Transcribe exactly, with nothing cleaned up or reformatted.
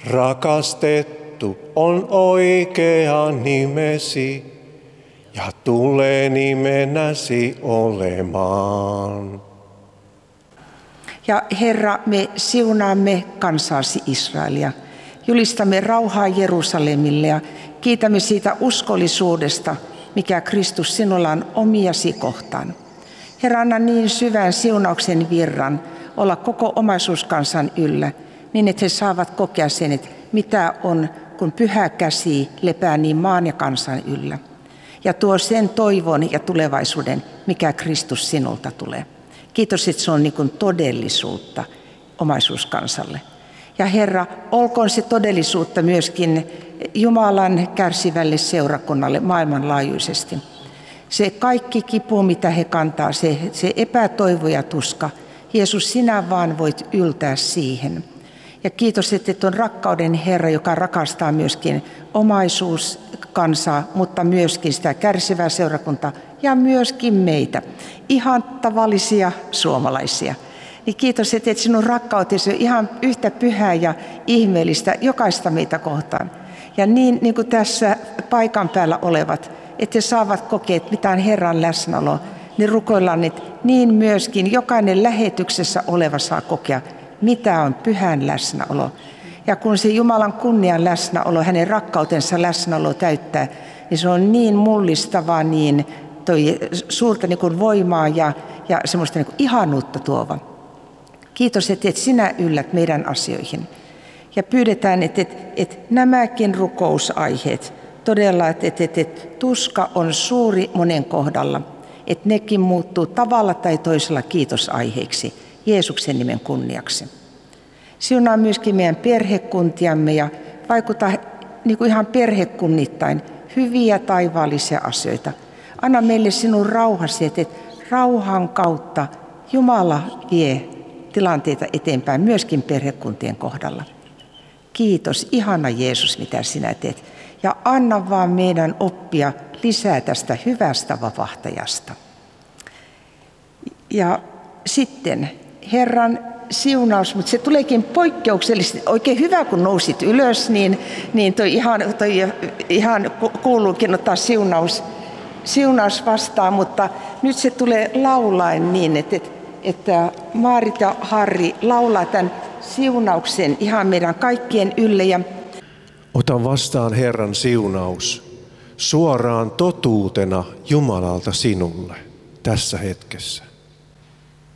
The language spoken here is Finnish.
Rakastettu on oikea nimesi ja tulee nimenäsi olemaan. Ja Herra, me siunaamme kansaasi Israelia. Julistamme rauhaa Jerusalemille ja kiitämme siitä uskollisuudesta, mikä Kristus sinulla on omiasi kohtaan. Herra, anna niin syvän siunauksen virran olla koko omaisuuskansan yllä, niin että he saavat kokea sen, että mitä on, kun pyhä käsi lepää niin maan ja kansan yllä. Ja tuo sen toivon ja tulevaisuuden, mikä Kristus sinulta tulee. Kiitos, että se on niin kuin todellisuutta omaisuuskansalle. Ja Herra, olkoon se todellisuutta myöskin Jumalan kärsivälle seurakunnalle maailmanlaajuisesti. Se kaikki kipu, mitä he kantaa, se, se epätoivo ja tuska, Jeesus, sinä vaan voit yltää siihen. Ja kiitos, että on rakkauden Herra, joka rakastaa myöskin omaisuuskansaa, mutta myöskin sitä kärsivää seurakuntaa ja myöskin meitä, ihan tavallisia suomalaisia. Niin kiitos, että sinun rakkautesi on ihan yhtä pyhää ja ihmeellistä jokaista meitä kohtaan. Ja niin, niin kuin tässä paikan päällä olevat, että he saavat kokea, että mitä on Herran läsnäolo, niin rukoillaan, että niin myöskin jokainen lähetyksessä oleva saa kokea, mitä on pyhän läsnäolo. Ja kun se Jumalan kunnian läsnäolo, hänen rakkautensa läsnäolo täyttää, niin se on niin mullistavaa, niin toi suurta niin kuin voimaa ja, ja semmoista niin kuin ihanuutta tuova. Kiitos, että et sinä yllät meidän asioihin. Ja pyydetään, että, että, että nämäkin rukousaiheet, todella, että, että, että, että tuska on suuri monen kohdalla, että nekin muuttuu tavalla tai toisella kiitosaiheiksi Jeesuksen nimen kunniaksi. Siunaa myöskin meidän perhekuntiamme ja vaikuta niin kuin ihan perhekunnittain hyviä taivaallisia asioita. Anna meille sinun rauhasi, että rauhan kautta Jumala vie tilanteita eteenpäin myöskin perhekuntien kohdalla. Kiitos, ihana Jeesus, mitä sinä teet. Ja anna vaan meidän oppia lisää tästä hyvästä vapahtajasta. Ja sitten Herran siunaus, mutta se tuleekin poikkeuksellisesti. Oikein hyvä, kun nousit ylös, niin, niin toi ihan, toi ihan kuuluukin ottaa siunaus, siunaus vastaan, mutta nyt se tulee laulaen niin, että, että Maarit ja Harri laulaa tämän siunauksen ihan meidän kaikkien ylle. Ja ota vastaan Herran siunaus suoraan totuutena Jumalalta sinulle tässä hetkessä.